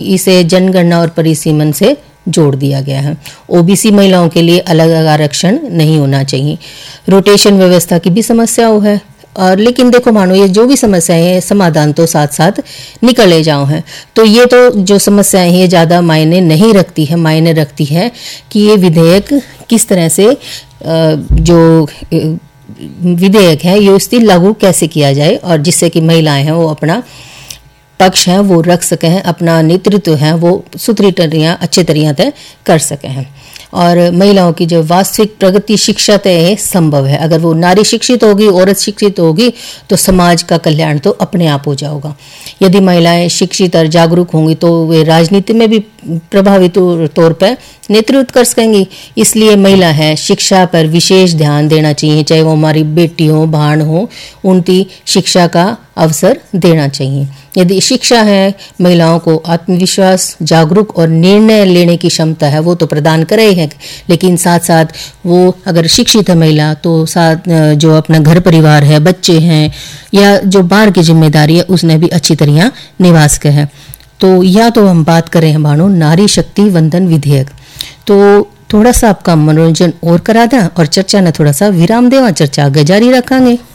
इसे जनगणना और परिसीमन से जोड़ दिया गया है। ओबीसी महिलाओं के लिए अलग आरक्षण नहीं होना चाहिए। रोटेशन व्यवस्था की भी समस्या है। और लेकिन देखो मानो ये जो भी समस्याएं हैं समाधान तो साथ साथ निकले जाओ हैं। तो ये तो जो समस्याएं हैं ये ज़्यादा मायने नहीं रखती है, मायने रखती है कि ये विधेयक किस तरह से जो विधेयक है ये उसकी लागू कैसे किया जाए और जिससे कि महिलाएं हैं वो अपना पक्ष है वो रख सकें हैं, अपना नेतृत्व है वो सुत्रीटरियाँ अच्छे तरीके से कर सकें हैं। और महिलाओं की जो वास्तविक प्रगति शिक्षा तय संभव है। अगर वो नारी शिक्षित होगी, औरत शिक्षित होगी तो समाज का कल्याण तो अपने आप हो जाएगा। यदि महिलाएं शिक्षित और जागरूक होंगी तो वे राजनीति में भी प्रभावी तौर पर नेतृत्व कर सकेंगी। इसलिए महिला है शिक्षा पर विशेष ध्यान देना चाहिए, चाहे वो हमारी बेटी हो, बहन हो, उनकी शिक्षा का अवसर देना चाहिए। यदि शिक्षा है महिलाओं को आत्मविश्वास, जागरूक और निर्णय लेने की क्षमता है वो तो प्रदान करे है, लेकिन साथ साथ वो अगर शिक्षित है महिला तो साथ जो अपना घर परिवार है, बच्चे हैं या जो बाहर की जिम्मेदारी है उसने भी अच्छी तरह निभा सके है। तो या तो हम बात करें हैं भानु नारी शक्ति वंदन विधेयक। तो थोड़ा सा आपका मनोरंजन और करा दें और चर्चा ने थोड़ा सा विराम देवा, चर्चा आगे जारी रखेंगे।